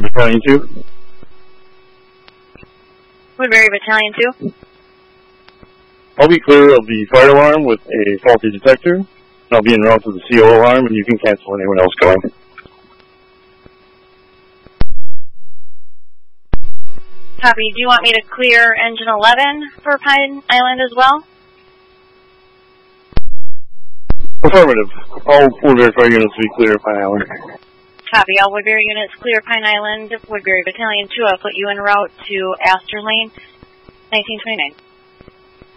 Battalion 2. Woodbury Battalion 2. I'll be clear of the fire alarm with a faulty detector. I'll be en route to the CO alarm, and you can cancel anyone else going. Copy. Do you want me to clear engine 11 for Pine Island as well? Affirmative. All Woodbury fire units will be clear of Pine Island. Copy. All Woodbury units clear Pine Island. Woodbury Battalion 2, I'll put you en route to Astor Lane, 1929.